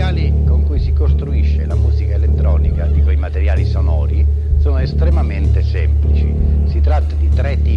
materiali con cui si costruisce la musica elettronica, dico i materiali sonori, sono estremamente semplici. Si tratta di tre